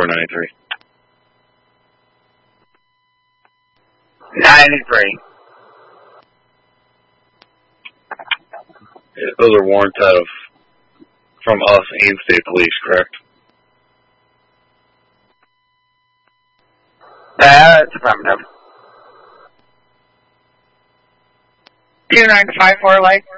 9493. 93. Yeah, those are warrants out of from us and state police, correct? That's affirmative. 2954 light.